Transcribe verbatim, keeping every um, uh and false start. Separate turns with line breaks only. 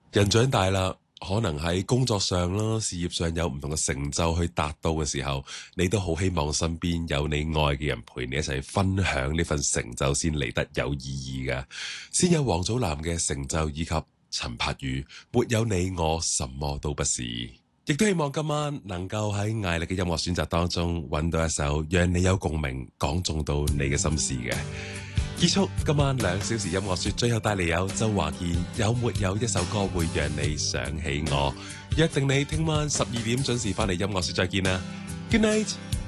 人長大啦，可能喺工作上啦、事業上有唔同嘅成就去達到嘅時候，你都好希望身邊有你愛嘅人陪你一齊分享呢份成就，先嚟得有意義嘅。先有王祖藍嘅成就，以及陳柏宇沒有你我什麼都不是。亦都希望今晚能夠喺艾力嘅音樂選擇當中揾到一首讓你有共鳴、講中到你嘅心事嘅。結束今晚兩小時音樂說，最後帶嚟有周華健有沒有一首歌會讓你想起我？約定你聽晚十二點準時翻嚟音樂說再見啦 ，Good night。